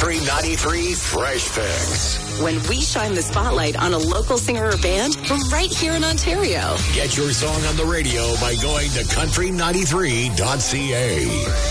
Country 93 Fresh Fix. When we shine the spotlight on a local singer or band from right here in Ontario. Get your song on the radio by going to country93.ca.